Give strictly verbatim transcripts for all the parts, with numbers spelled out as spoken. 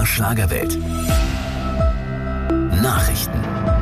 der Schlagerwelt. Nachrichten.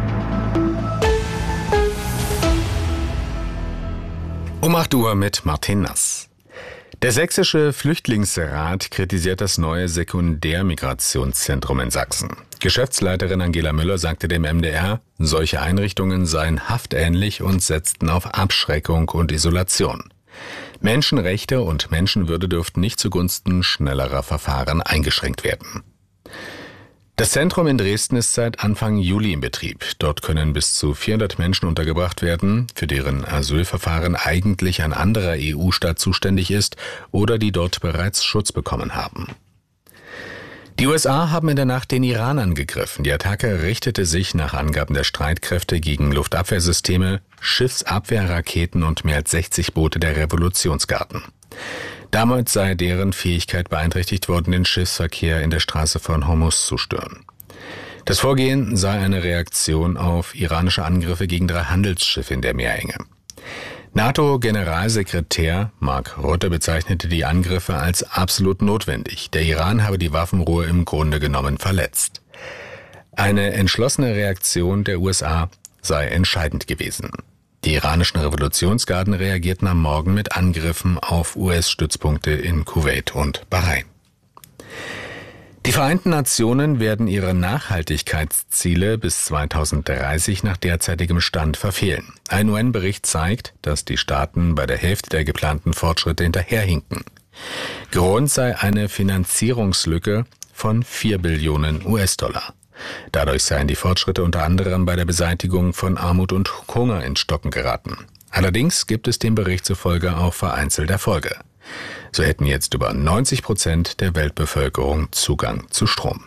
Um acht Uhr mit Martin Nass. Der Sächsische Flüchtlingsrat kritisiert das neue Sekundärmigrationszentrum in Sachsen. Geschäftsleiterin Angela Müller sagte dem M D R, solche Einrichtungen seien haftähnlich und setzten auf Abschreckung und Isolation. Menschenrechte und Menschenwürde dürften nicht zugunsten schnellerer Verfahren eingeschränkt werden. Das Zentrum in Dresden ist seit Anfang Juli in Betrieb. Dort können bis zu vierhundert Menschen untergebracht werden, für deren Asylverfahren eigentlich ein anderer E U-Staat zuständig ist oder die dort bereits Schutz bekommen haben. Die U S A haben in der Nacht den Iran angegriffen. Die Attacke richtete sich nach Angaben der Streitkräfte gegen Luftabwehrsysteme, Schiffsabwehrraketen und mehr als sechzig Boote der Revolutionsgarden. Damit sei deren Fähigkeit beeinträchtigt worden, den Schiffsverkehr in der Straße von Hormuz zu stören. Das Vorgehen sei eine Reaktion auf iranische Angriffe gegen drei Handelsschiffe in der Meerenge. NATO-Generalsekretär Mark Rutte bezeichnete die Angriffe als absolut notwendig. Der Iran habe die Waffenruhe im Grunde genommen verletzt. Eine entschlossene Reaktion der U S A sei entscheidend gewesen. Die iranischen Revolutionsgarden reagierten am Morgen mit Angriffen auf U S-Stützpunkte in Kuwait und Bahrain. Die Vereinten Nationen werden ihre Nachhaltigkeitsziele bis zweitausenddreißig nach derzeitigem Stand verfehlen. Ein U N-Bericht zeigt, dass die Staaten bei der Hälfte der geplanten Fortschritte hinterherhinken. Grund sei eine Finanzierungslücke von vier Billionen U S-Dollar. Dadurch seien die Fortschritte unter anderem bei der Beseitigung von Armut und Hunger ins Stocken geraten. Allerdings gibt es dem Bericht zufolge auch vereinzelt Erfolge. So hätten jetzt über neunzig Prozent der Weltbevölkerung Zugang zu Strom.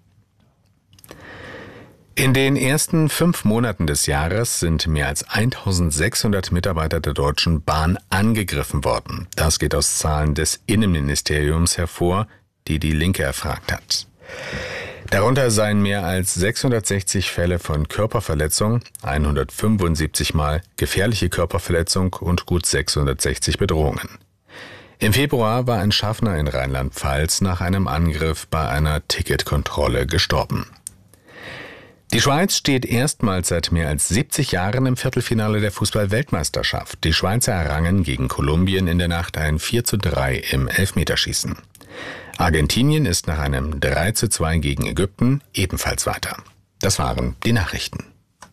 In den ersten fünf Monaten des Jahres sind mehr als eintausendsechshundert Mitarbeiter der Deutschen Bahn angegriffen worden. Das geht aus Zahlen des Innenministeriums hervor, die die Linke erfragt hat. Darunter seien mehr als sechshundertsechzig Fälle von Körperverletzung, hundertfünfundsiebzig Mal gefährliche Körperverletzung und gut sechshundertsechzig Bedrohungen. Im Februar war ein Schaffner in Rheinland-Pfalz nach einem Angriff bei einer Ticketkontrolle gestorben. Die Schweiz steht erstmals seit mehr als siebzig Jahren im Viertelfinale der Fußball-Weltmeisterschaft. Die Schweizer errangen gegen Kolumbien in der Nacht ein vier zu drei im Elfmeterschießen. Argentinien ist nach einem drei zu zwei gegen Ägypten ebenfalls weiter. Das waren die Nachrichten.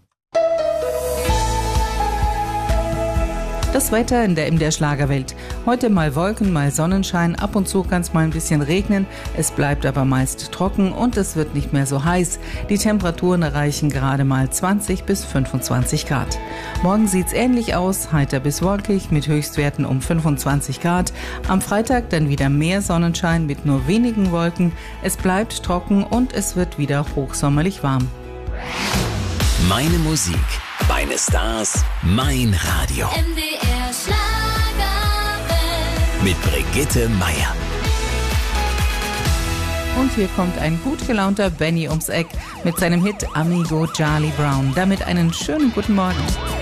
Das Wetter in der M D R Schlagerwelt. Heute mal Wolken, mal Sonnenschein, ab und zu kann es mal ein bisschen regnen. Es bleibt aber meist trocken und es wird nicht mehr so heiß. Die Temperaturen erreichen gerade mal zwanzig bis fünfundzwanzig Grad. Morgen sieht's ähnlich aus, heiter bis wolkig mit Höchstwerten um fünfundzwanzig Grad. Am Freitag dann wieder mehr Sonnenschein mit nur wenigen Wolken. Es bleibt trocken und es wird wieder hochsommerlich warm. Meine Musik, meine Stars, mein Radio. M D R Schlagerwelt. Mit Brigitte Meier. Und hier kommt ein gut gelaunter Benny ums Eck mit seinem Hit Amigo Charlie Brown. Damit einen schönen guten Morgen.